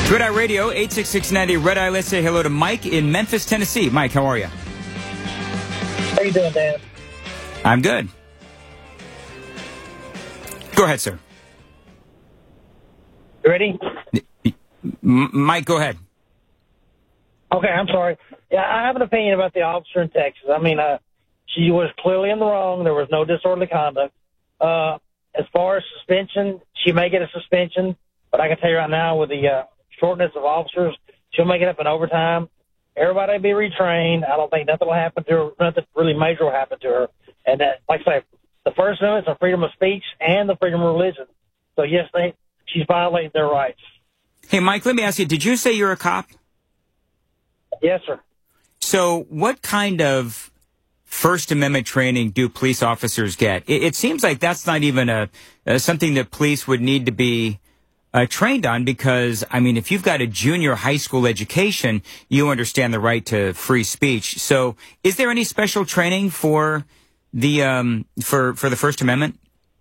Red Eye Radio, 86690 Red Eye. Let's say hello to Mike in Memphis, Tennessee. Mike, how are you? How you doing, Dan? I'm good. Go ahead, sir. You ready? Mike, go ahead. Okay, I'm sorry. Yeah, I have an opinion about the officer in Texas. I mean, she was clearly in the wrong. There was no disorderly conduct. As far as suspension, she may get a suspension, but I can tell you right now with the shortness of officers, she'll make it up in overtime. Everybody will be retrained. I don't think nothing will happen to her. Nothing really major will happen to her. And that, like I say, the First Amendment is the freedom of speech and the freedom of religion. So, yes, she's violating their rights. Hey, Mike, let me ask you, did you say you're a cop? Yes, sir. So what kind of First Amendment training do police officers get? It seems like that's not even something that police would need to be trained on because, I mean, if you've got a junior high school education, you understand the right to free speech. So is there any special training for the for the First Amendment?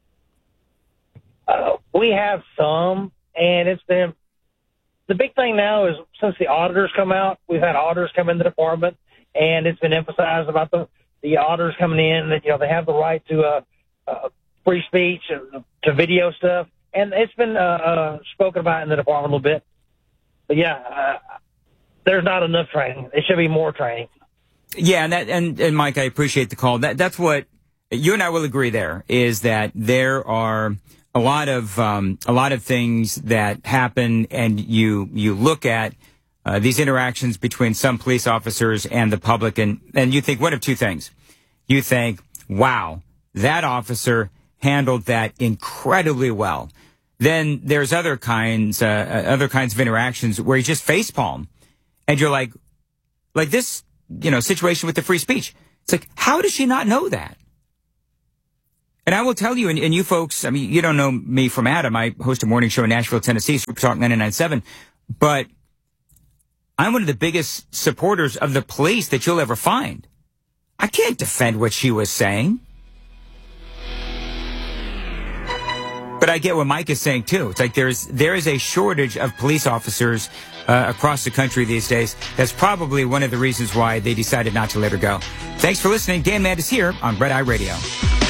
We have some, and it's been the big thing now is since the auditors come out, we've had auditors come in the department, and it's been emphasized about the auditors coming in that, you know, they have the right to free speech and to video stuff. And it's been spoken about in the department a little bit. But, yeah, there's not enough training. There should be more training. Yeah, and Mike, I appreciate the call. That's what you and I will agree there, is that there are a lot of things that happen, and you look at these interactions between some police officers and the public, and you think one of two things. You think, wow, that officer handled that incredibly well. Then there's other kinds of interactions where you just facepalm, and you're like this, you know, situation with the free speech. It's like, how does she not know that? And I will tell you, and you folks, I mean, you don't know me from Adam. I host a morning show in Nashville, Tennessee, Super Talk 99.7, but I'm one of the biggest supporters of the police that you'll ever find. I can't defend what she was saying. But I get what Mike is saying, too. It's like there is a shortage of police officers across the country these days. That's probably one of the reasons why they decided not to let her go. Thanks for listening. Dan Mandis here on Red Eye Radio.